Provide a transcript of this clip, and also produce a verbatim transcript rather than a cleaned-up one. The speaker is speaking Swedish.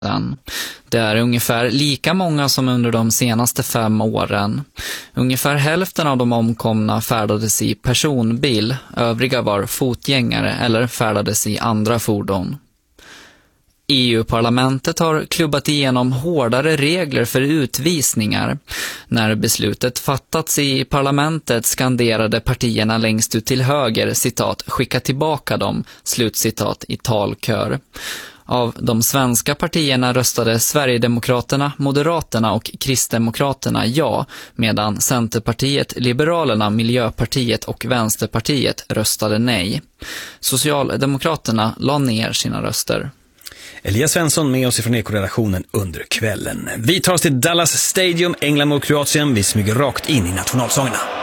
Det är ungefär lika många som under de senaste fem åren. Ungefär hälften av de omkomna färdades i personbil, övriga var fotgängare eller färdades i andra fordon. E U-parlamentet har klubbat igenom hårdare regler för utvisningar. När beslutet fattats i parlamentet skanderade partierna längst ut till höger, citat, skicka tillbaka dem, slutcitat, i talkör. Av de svenska partierna röstade Sverigedemokraterna, Moderaterna och Kristdemokraterna ja, medan Centerpartiet, Liberalerna, Miljöpartiet och Vänsterpartiet röstade nej. Socialdemokraterna la ner sina röster. Elias Svensson med oss ifrån Eko-redaktionen under kvällen. Vi tar oss till Dallas Stadium, England mot Kroatien. Vi smyger rakt in i nationalsångerna.